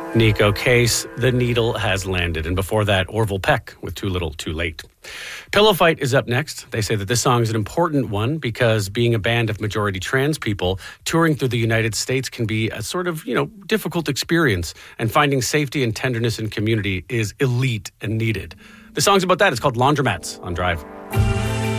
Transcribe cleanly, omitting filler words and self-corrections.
Nico Case, The Needle Has Landed. And before that, Orville Peck with Too Little, Too Late. Pillow Fight is up next. They say that this song is an important one because being a band of majority trans people, touring through the United States can be a sort of, difficult experience. And finding safety and tenderness in community is elite and needed. The song's about that. It's called Laundromats on Drive.